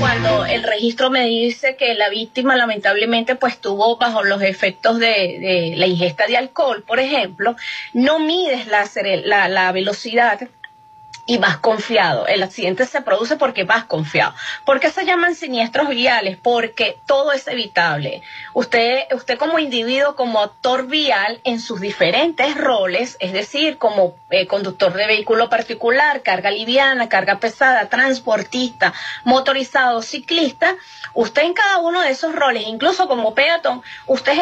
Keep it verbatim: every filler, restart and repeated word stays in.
cuando el registro me dice que la víctima lamentablemente pues estuvo bajo los efectos de, de la ingesta de alcohol, por ejemplo, no mides la, la, la velocidad y vas confiado. El accidente se produce porque vas confiado. ¿Por qué se llaman siniestros viales? Porque todo es evitable. Usted, usted como individuo, como actor vial, en sus diferentes roles, es decir, como eh, conductor de vehículo particular, carga liviana, carga pesada, transportista, motorizado, ciclista, usted en cada uno de esos roles, incluso como peatón, usted